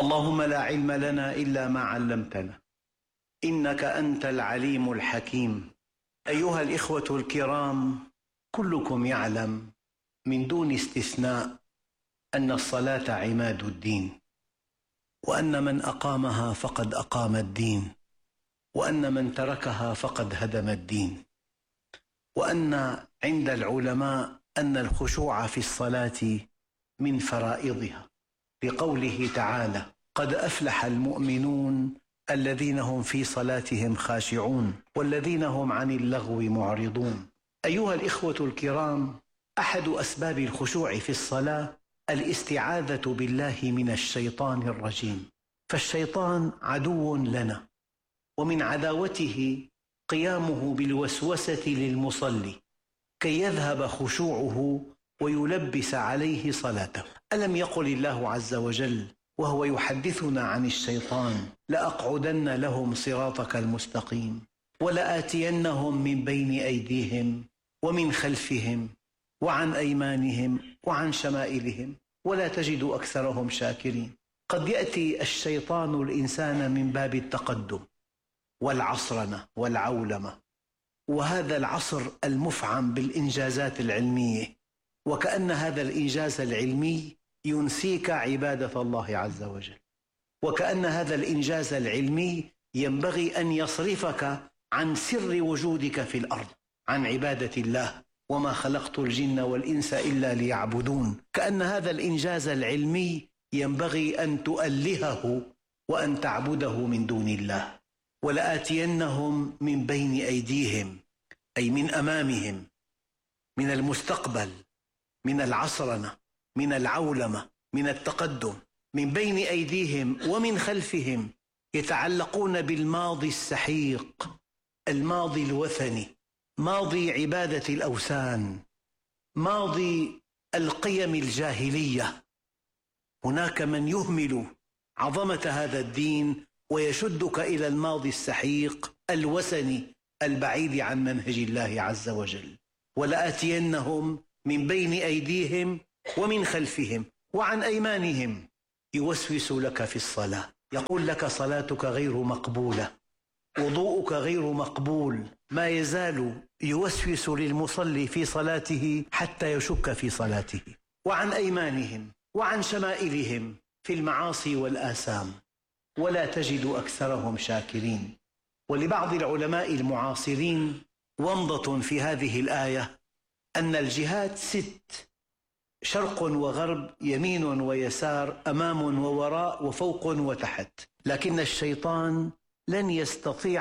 اللهم لا علم لنا إلا ما علمتنا، إنك أنت العليم الحكيم. أيها الإخوة الكرام، كلكم يعلم من دون استثناء أن الصلاة عماد الدين، وأن من أقامها فقد أقام الدين، وأن من تركها فقد هدم الدين، وأن عند العلماء أن الخشوع في الصلاة من فرائضها، لقوله تعالى: قد أفلح المؤمنون الذين هم في صلاتهم خاشعون والذين هم عن اللغو معرضون. أيها الإخوة الكرام، أحد أسباب الخشوع في الصلاة الاستعاذة بالله من الشيطان الرجيم، فالشيطان عدو لنا، ومن عداوته قيامه بالوسوسة للمصلي كي يذهب خشوعه ويلبس عليه صلاته. ألم يقل الله عز وجل وهو يحدثنا عن الشيطان: لأقعدن لهم صراطك المستقيم ولآتينهم من بين أيديهم ومن خلفهم وعن أيمانهم وعن شمائلهم ولا تجد أكثرهم شاكرين. قد يأتي الشيطان الإنسان من باب التقدم والعصرنة والعولمة، وهذا العصر المفعم بالإنجازات العلمية، وكأن هذا الإنجاز العلمي ينسيك عبادة الله عز وجل، وكأن هذا الإنجاز العلمي ينبغي أن يصرفك عن سر وجودك في الأرض، عن عبادة الله: وما خلقت الجن والإنس إلا ليعبدون. كأن هذا الإنجاز العلمي ينبغي أن تؤلهه وأن تعبده من دون الله. ولآتينهم من بين أيديهم، أي من أمامهم، من المستقبل، من العصرنة، من العولمة، من التقدم، من بين أيديهم ومن خلفهم، يتعلقون بالماضي السحيق، الماضي الوثني، ماضي عبادة الأوثان، ماضي القيم الجاهلية. هناك من يهمل عظمة هذا الدين ويشدك إلى الماضي السحيق الوثني البعيد عن منهج الله عز وجل. ولآتينهم من بين أيديهم ومن خلفهم وعن أيمانهم، يوسوس لك في الصلاة، يقول لك صلاتك غير مقبولة، وضوءك غير مقبول. ما يزال يوسوس للمصلي في صلاته حتى يشك في صلاته. وعن أيمانهم وعن شمائلهم في المعاصي والآثام، ولا تجد أكثرهم شاكرين. ولبعض العلماء المعاصرين ومضة في هذه الآية أن الجهات 6: شرق وغرب، يمين ويسار، أمام ووراء، وفوق وتحت. لكن الشيطان لن يستطيع